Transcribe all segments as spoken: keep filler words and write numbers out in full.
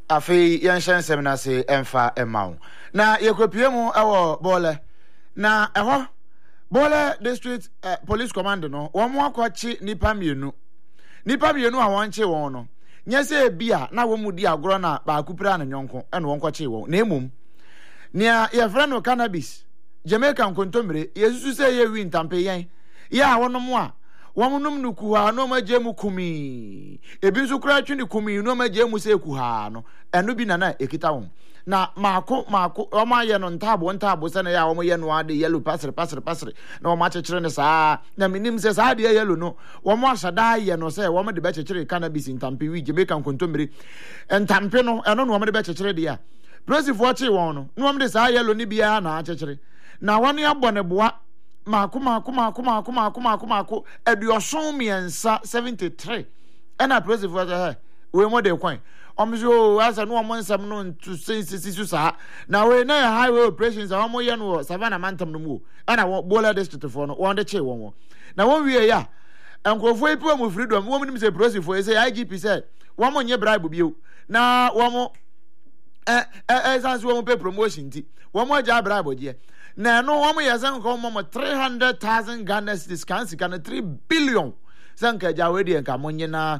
afi yenshen seminar se emfa emau na yekopie mu ewo bole na eho bole district uh, police command no wo mo akwachi nipa mienu nipa mienu a wonche won no nyese bia na wo mudi agoro na ba akupira na nyonko ene won kwachi won na emum nia ye frɛ no cannabis Jamaican kontomire yesusu se ye wi ntampe yen ya wonom a wonom no kuha no magye mu kumi ebi nso kura twi ne kumi no magye mu se kuha no eno bi na na ekita won na maako maako o ma ye no ntabo ntabo se na ya wo ye no ade yellow pasre pasre pasre na o ma chechire ne saa na minim se saa de yellow no wo mo asada ye no se wo mo de be chechire cannabis ntampe wi Jamaican kontomire ntampe no eno no wo mo de be chechire de ya Prosive watching one, no one desire yellow nibia na church. Now one year boneboa, Marco, Marco, Marco, Marco, Marco, Marco, Marco, and you show me and seventy-three. And I prosive was a we more de coin. I'm sure as I know one some known to say Sissa. Now we know highway operations are more young Savannah Mantum no more. And I want Bola district for one the chair one more. Now one we are ya. And go for a poem with freedom, woman say prosive for say I G P said, one more year bribe you. Now one more. Eh eh sans wo pay promotion ti wo mo ja brabo je na no wo mo yesan ko mo three hundred thousand Ghana cedis kan sika na three billion sanka ja we de nka mo nyina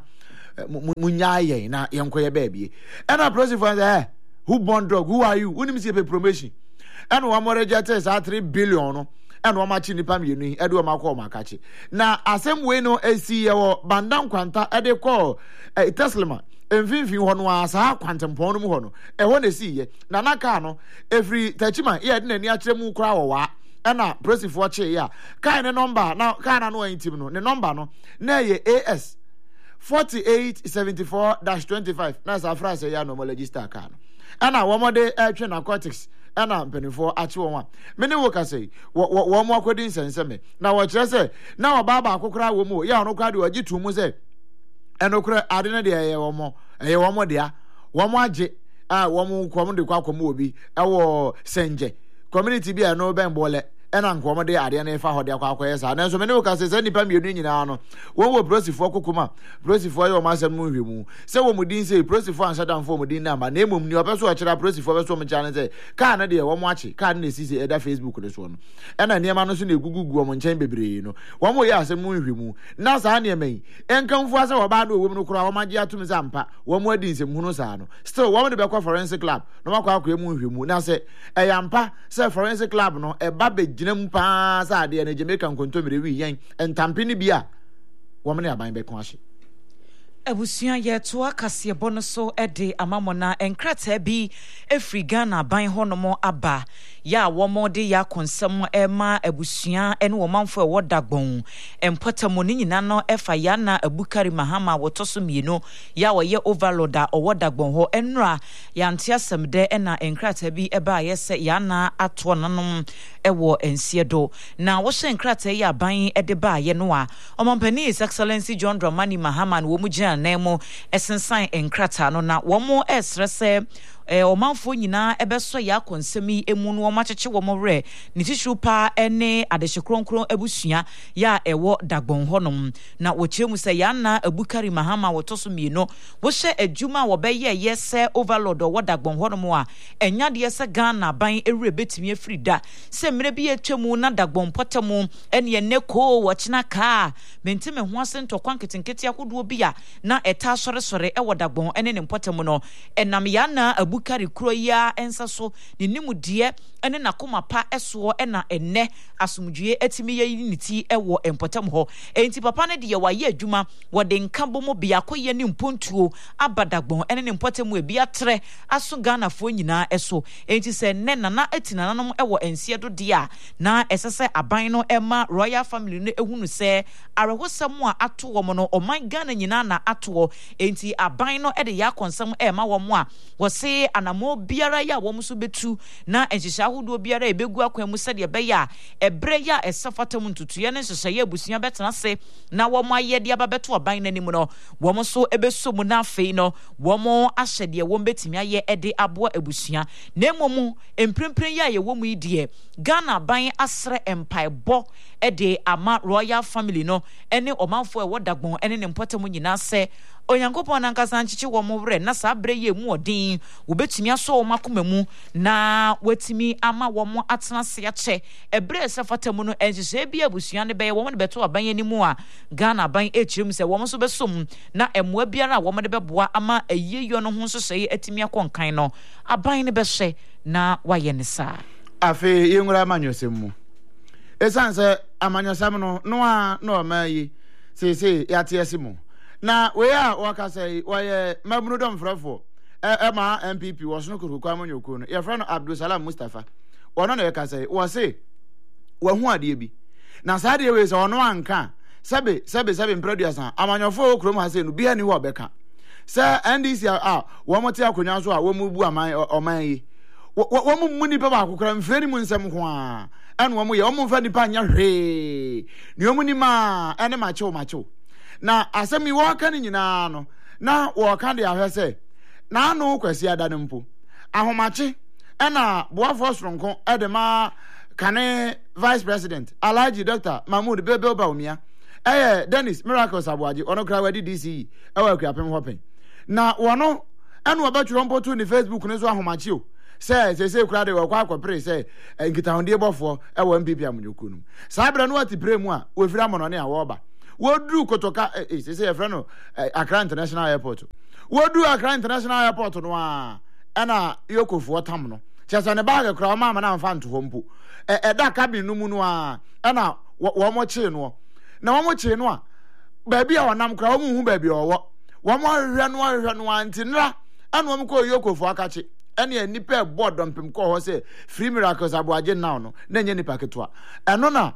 munya ye na yenkoye baby and a process for eh who born drug who are you who nim see pay promotion and wo mo reject say three billion no and wo ma chi nipa mienu e de wo ma ko ma kachi na asem we no esi ye wo bandan kwanta e de ko Tesla Enfinfin hono asa kwantempon no mu hono e ho na si ye na naka no every tachima ye de nani akire mu kura wo wa e na prosifo che ya kai ne number na kai na no antim no ne number no na ye A S forty-eight seventy-four dash twenty-five na sa fra se ya no register ka no e na wo mo de e twe narcotics e na mpenifo achi wo wa me ne wo ka sei wo mo akodi nsenseme na wo kire se na wo baba akokora wo mu ya no kwa de ogi tu mu se enokure ade na de ye wo mo ye wo mo dia wo mo age ah wo mo kom de kwa kom obi e wo senje community bi no ben bole ena nkom de ade na fa hode akwa akwa yesa na so me ne ka se se nipa mienu nyina no wo wo prosifo kokoma prosifo ye wo ma asem mu hwemu se wo mudin se prosifo anshada mfo mudin na ma na emom ni opeso akira prosifo beso mo chane se ka na de wo mo ache ka na sisi eda Facebook de so no ena niema no so na egugugu mo nchen bebre no wo mo ye asem mu hwemu na sa niema yi enkamfo ase wo ba do wo mu no kura wo magye atum zampa wo mo adi nsem hunu sa no still wo mo de be kwa forensic lab no makwa akwa mu hwemu na se eyampa se forensic lab no e ba be jinam pa sa de na Jamaican kontomire wi yen entampe ni bia wo me ne aban be kon ahye Abusuan ye to akase bono so ede amamona enkrata bi efri Ghana ban honomo aba ya wo mo de ya konsem ema abusuan ene wo manfo e wodagbon empotamo ni nyina no efa ya na Abukari Mahama wotoso mieno ya wo ye overloader o wodagbon ho enra ya ntiasem de ena enkrata bi eba yese ya na ato nanom ewo ensiedo na wo hye enkrata ya ban ede ba ye no a omampani His Excellency John Dramani Mahama wo mu gina nemo esensan enkrata no na wo mo esrese eh omanfo nyina ebeso ya konsemi emu no ma cheche wo mowre ni tishu pa ene adehye kronkron abusua ya ewo dagbon honom na wo chemu se ya na Abukari Mahama wotoso mieno wo hye adwuma wo be ye yese overload wo dagbon honom a enya de yese Ghana ban ewre betimi afrida se mre bi etwemu na dagbon potemu ene ye neko wo china ka mentime ho asento kwanketenkete akodo bi a na eta sore sore ewo dagbon ene ne potemu no enam ya na Abukari kroya ensa so ne nimude ene nakoma pa eso ena enne asumdue etimi ye niti ewo empotam ho enti papa ne de ye waye adwuma wode nkabo mo bia koye ne mpontuo abadagbon ene ne mpotamu ebia tre aso Ghana fo nyina eso enti se ne nana etina nanom ewo ensie do dia na esese aban no ema royal family no ehunu se arehosam a ato wo no oman Ghana nyina na ato enti aban no ede ya konsam ema wo mo a wo se anamo biara ya wo muso betu na enhihya ahodo biara ebegu akwan mu sede be ya ebre ya esafatam ntutuye ne nhihya ya abusua betena se na wo mo ayede ababeto oban nanim no wo mo so ebeso mu na afei no wo mo ahyede wo betimi aye ede abo abusua na emomu emprempren ya ye wo mu idie Ghana ban asre empire bo ede ama royal family no ene omanfo e wodagbon ene ne mpotam nyina se onyankopon nankasa nchichi wo mo wre na sa bre ye mu odin wo betumi aso wo makoma mu na wetimi ama wo mo atena se ache ebre se fatamu no enhye bi abusua ne be wo mo ne beto aban animu a Ghana aban echirem se wo mo so besom na emwa biara wo mo de beboa ama ayeyo no ho so sey atimi akonkan no aban ne be hye na waye ne sa afi yengura amanyosem mu esanse amanyosem no no a no amayi se se yate asimu na we a waka say waye mabunu dom frafo e ma M P P wo so no kuruku amanyoku no ye fra no Abdul Salam Mustafa ono na ye ka say wo se wo hu ade bi na sa de we se ono anka sebe sebe sebe producer amanyofo okrom ha say no bia ni ho obeka se N D C a wo mote akonya so a wo mu bu aman oman yi wo mu muni pa ba akokra mferi mu nsem ho a ene wo mu ye wo mu fa nipa nya hwe ni wo mu ni ma ene ma chew ma chew na asemi wo ka ni nyina no na wo ka de ahwe se na anu kwasi ada ne mpo ahomache ena boafo soronko ede ma kane vice president Alhaji Doctor Mahmoud Bebe Obaumia eh Dennis Miracles Abuaji ono kra wadi D C E ewa kwapem hopen na wono enu obetworo mpo to ni Facebook ne so ahomache o se se se kra de wo kwa akopre se nkita honde bofo ewa M P P amunyoku num sa bra no ati bremu a wo fira mono ne awoba wodru kotoka eh se se friend no Accra International Airport wodru Accra International Airport no a ana yokofu otam no chesa ne bag kra ma ma na mfa nto hompo e da cabin no mu no a ana wo mo che no na wo mo che no a ba bia wonam kra wo mu hu ba bia owo wo mo hwehwe no hwehwe no antinra ana wo mo ko yokofu akache ene nipa board dompem ko ho se Free Miracles Abuaje now no na nye nipa ketwa eno na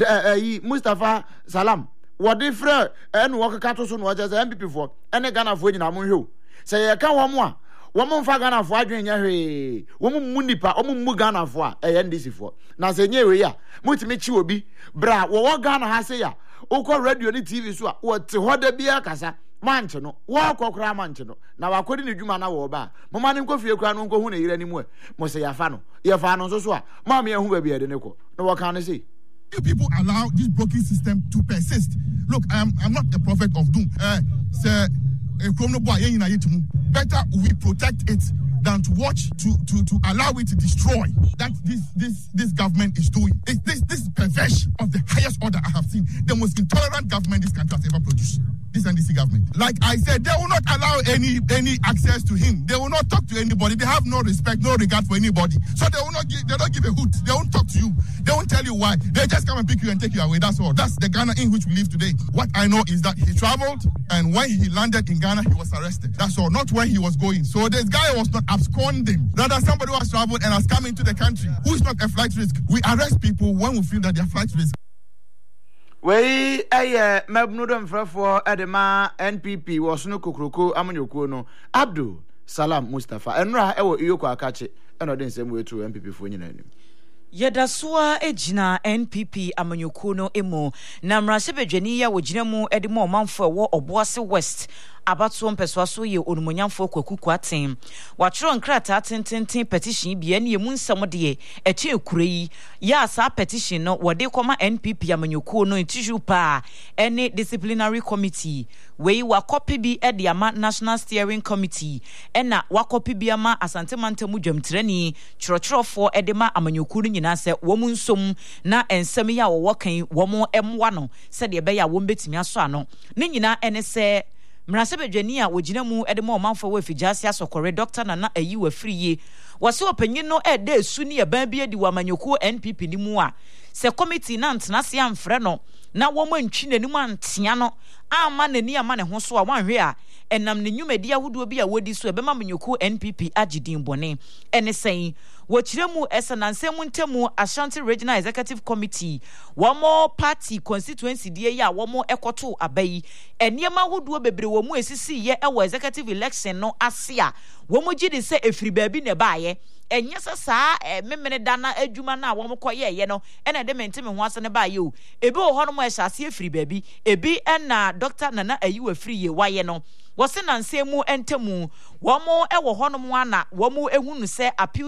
yi Mustafa Salam wodi frɛ ene wo kaka to so no oje se M P P fo ene Ghana fo nyina mo hwe se ye ka wo mo a wo mo mfa Ghana fo adwen nya hwe wo mo mu nipa wo mo mu Ghana fo a e N D C fo na se nye we ya mutimi chi obi bra wo wo Ghana ha se ya ukọ radio ni T V so a wo te hoda bia kasa manche no wo akokra manche no na wakodi ne dwuma na wo ba mo ma ne nkofie kra no nkohu ne yire ni mu e mo se ya fa no ye fa no so so a ma me ehu ba bia de ne ko no wo kan ne say if people allow this broken system to persist. Look, I'm I'm not a prophet of doom. Uh, sir, better we protect it than to watch to to to allow it to destroy. That this this this government is doing. It's this this perversion of the highest order I have seen. The most intolerant government this country has ever produced. This N D C government. Like I said, they will not allow any any access to him. They will not talk to anybody. They have no respect, no regard for anybody. So they will not give, they don't give a hoot. They won't talk to you. They won't tell you why. They just come and pick you and take you away. That's all. That's the Ghana in which we live today. What I know is that he traveled, and when he landed in Ghana, he was arrested. That's all. Not where he was going. So this guy was not absconding. Rather, somebody who has traveled and has come into the country, who is not a flight risk. We arrest people when we feel that they are flight risk. Wey eh mabnudom frafo edema N P P was no kokroko amanyoko no Abdul Salam Mustafa enra ewo iyoko akache eno den sem we to N P P fo nyina anim Yedasua ejina N P P amanyoko no emo na mrasebedwani ya wogina mu edimo manfo wo Oboase West abato mpeswa so ye onumonyamfo kwakuku aten wachiro nkrata atententen petition bia ne emu nsam de eche ekureyi ya sa petition no wode koma N P P amanyoko no ntiju pa ene disciplinary committee wei wa copy bi e de ama National Steering Committee ena wa copy bi ama Asante Mantamu dwamtrani chirochrofo e de ma amanyoko no nyina se wo mu nsom na ensem ya wo kan wo mo emwa no se de be ya wo mbetimi aso ano ne nyina ene se mrasebedwani a wogina mu edema omanfo we fijase asokore Doctor Nana ayi wa friye wase opanyin no ede esu ne ban bia di wa manyoko N P P ni mu a se committee na ntena se amfre no na wo mantwi nanim antea no ama nani ama ne ho so a wanhwe a enam ne nwumadi ahodo bi a wodi so ebema manyoko N P P agidin bone ene sen wochiremu esenansemu ntemu Ashanti Regional Executive Committee womo party constituency die ya womo ekoto abai eniema ahodo bebre womu esisi ye ewo executive election no ase a womo gidi se efiri baabi ne baaye enye sasa memene dana adwuma na womo koye ye no ena de mentime ho ase ne baaye o ebi wo hono mo ehase efiri baabi ebi ena Doctor Nana ayiwa free ye waye no wose nansemu entemu womo ewo hono mo ana womo ehunu se appeals committee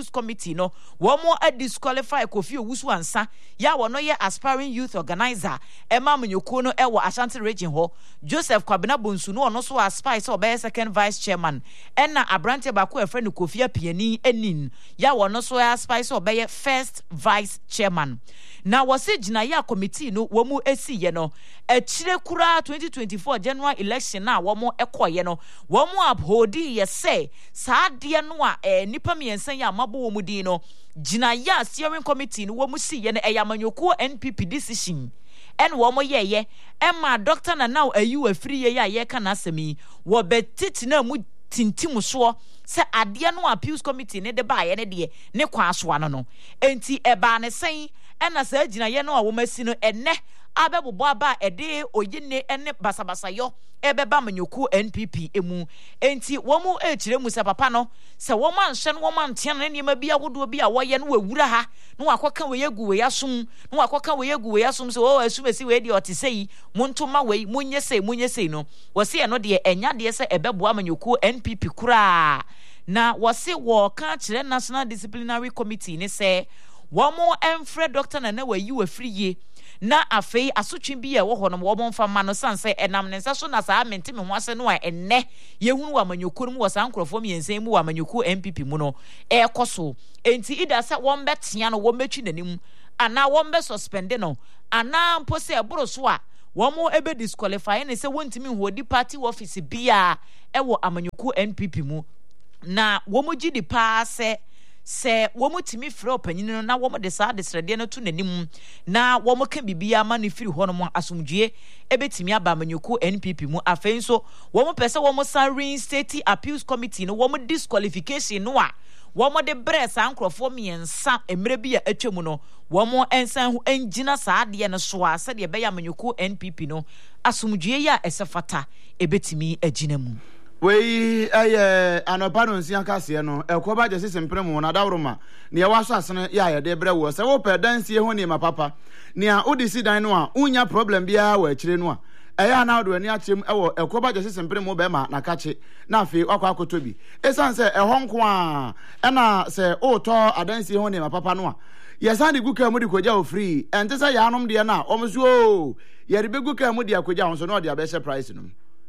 committee no wo mo a disqualify Kofi Owusu ansa ya wo no ye aspiring youth organizer Emma Manyoko no e wo Ashanti region ho Joseph Kwabena Bonsu no no so aspire so be second vice chairman enna Abrante Bako e friend Kofi Apiani enin ya wo no so aspire so be first vice chairman na wose gina ya committee no wo mu esi ye no e chire kura twenty twenty-four general election na wo mo ekoye no wo mu upholdi ye say saa de no a eh, nipa miensan ya mabo wo mu din no gina ya steering committee no wo mu si ye no e ya Manyoko N P P decision en wo mo ye ye emma doctor na now ayu afiri ye ya ye kana asemi wo betiti na mu tintim so se ade no appeals committee ne de ba ye ne de ne kwa so no no enti e ba ne sen ena sa gina ye no a wo masi no enne abebobo aba ede oyine ene basabasa yo ebeba Manyoko N P P emu enti wo mu echire mu se papa no se wo man hye no wo man tia ne niam bia wodo bia wo ye no wawura ha no akoka we yegu we yasum no akoka we yegu we yasum se wo asumesi we de otesei montoma we munye sei munye sei no wo se ye no de enya de se ebeboa Manyoko N P P kura na wo se wo ka kire National Disciplinary Committee ne se wo mo emfre doctor na na wayi wafriye na afei asotwe bi ye wo ho no wo bomfa ma no sanse enam ne nsa so na saa mente me ho ase no a enne yehunu wa Manyoko mu wo san krofo miensen mu wa Manyoko N P P mu no e koso enti ida se won betia no won betwi nanim ana won be suspend no ana mpo se eboro so a wo mo ebe disqualify ne se wontimi hodi party office bia e wo Manyoko N P P mu na wo mo gidi pa se se wo mo timi frɛ opanyin no na wo mo de saa de srede no to nanim na wo mo ka bibia ma no firi hɔ no mo asomdue ebetimi aba Manyoko N P P mu afei nso wo mo pɛ sɛ wo mo san reinstate appeals committee no wo mo disqualification no a wo mo de brɛ saa nkrɔfo miensa emre bi a atwa mu no wo mo ensan ho engina saa de no so a sɛ de bɛya Manyoko N P P no asomdue ya ɛsɛfata ebetimi agina mu wei aye anopa no nsia kase no ekoba je sesempre mu na dawroma ne ya waso asene ya ya de bre wo se wo pe dansie ho ne ma papa ne a odi si dan no a unya problem bia wa akire no a eya na do ani akyem ewo ekoba je sesempre mu be ma na kache na afi akwa akoto bi esan se ehon nko a ena se o to adansie ho ne ma papa no a yesan de guka mu de koja o free ente se ya anom de na omso o ye de beguka mu de akoja ho so no de abese price no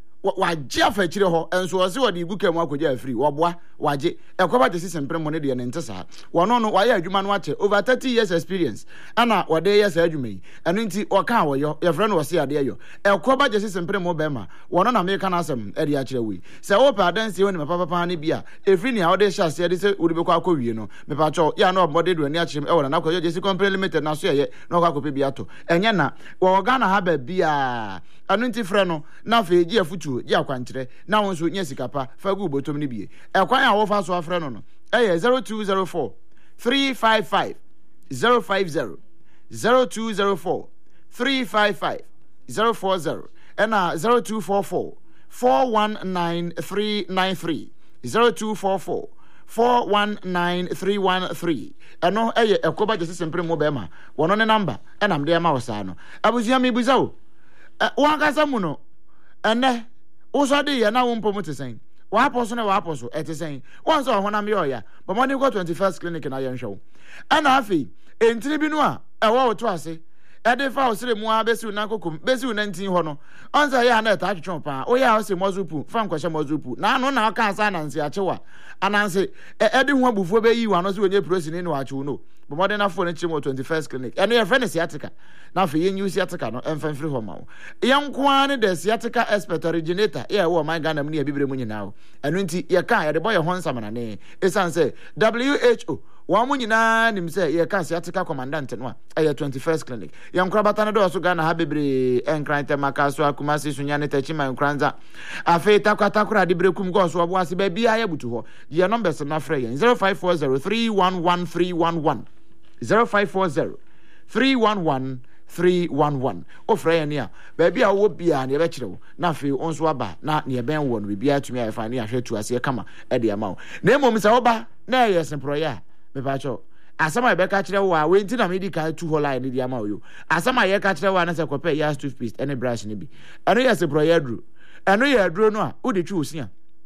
waje afa kire ho enso wose wode ibuka mu akoja afiri woboa waje ekoba de system premo ne de ne ntesa wono no waye adwuma no ache over thirty years experience ana wode yes adwuma yi eno nti oka woyo ye frɛ no wose ade ayo ekoba de system premo bema wono na me ka na asem e de akire wi se wo pa danse woni papa papa ne bia efiri ne a wode hya se de se wode bekọ akọwie no me pa cho ya na obode do ani akire e wona na akoja jesi company limited na so ye na akọ akọpe bia to enye na wo Ghana ha ba bia eno nti frɛ no na fe ji afutu ya kwankyere na won so nya sikapa fa gu botom ne bie e kwan a wo fa so afrɛ no no eh zero two zero four three five five zero five zero zero two zero four three five five zero four zero and zero two four four four one nine three nine three zero two four four four one nine three one three eno eh ekoba je sempre mo be ma wono ne number enam de ma wo sa no abuzia mi buzawo wan kasa mu no ene usade ye na wo mpomo tesen wa aposo na wa aposo etesen won so honam ye oya but money go twenty-first clinic na ye nhwo ana afi entiri bi no a ewo oto ase ede fa osire mu a besi na kokom besi nineteen ho no onza ye na eta atwetwe pa o ya ose mozupu fa nkwahye mozupu na anu na aka asa na nse achewa ananse ede hu abufuo be yi wa no so onye prosi ni no achewo no but modern afo na chimo twenty-first clinic eno ye friend sciatica na fa ye new sciatica no emfa mfiri ho ma wo ye nkoa ne de sciatica expert originator ye wo my Ghana mu ne bibire mu nyina wo eno nti ye ka ye de boy ho nsamana ne esan se W H O wa mu nyina nim se ye ka sciatica commandant no a ye twenty-first clinic ye nkra batana do so Ghana ha bibire enkrante makaso akumasi sunya ne tachima nkranza afi takwata kura de brekum go so obo ase ba bia ye butu ho ye numbers na frɛ ye zero five four zero three one one three one one zero five four zero three one one three one one o frɛ ye a ba bia wo bia ne be kyerɛw na afi onso aba na ne ben wo no bia tumi afa ne ahwɛ tu ase kama e de ama wo na emom sɛ wo ba na ye sempro ya me ba cho asama ye be ka kyerɛ wo a we nti na me di ka tu ho line ne de ama wo yo asama ye ka kyerɛ wo na sɛ kɔpɛ ya toothpaste ene brush ne bi eno ye sempro ya duro eno ye duro no a wo de twi osia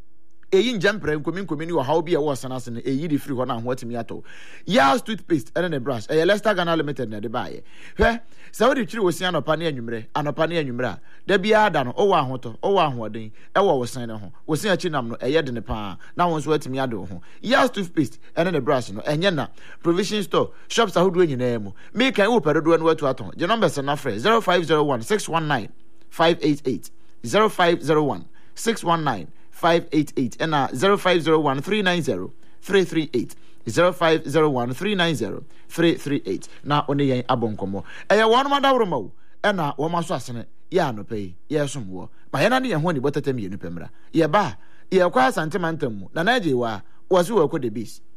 eyi njempre nkomi nkomi ni wo how bi e wo sana se no eyi di free ho na ho atimi ato Yas toothpaste ene ne brush e Lester Ghana Limited na de baaye hwe se wo di twiri wo sia anopa na anwumre anopa na anwumre a da bia da no o wo ahoto o wo ahoden e wo wo san ne ho wo sia chi nam no e ye de ne pa na won so atimi ado ho Yas toothpaste ene ne brush no enye na provision store shops ahodo nyina mu me kan wo peredo no watu ato je number se na frɛ zero five zero one six one nine five eight eight zero five zero one six one nine five eight eight and uh, zero five zero one three nine zero three three eight zero five zero one three nine zero three three eight na one yen abonkomo eya wonu madawroma wo e na wo maso asene ya no pay ye somwo ma yana ne ye ho ni botatam ye no pemra ye ba ye kwa santemantam mu na naje wa wo so wo ko de bis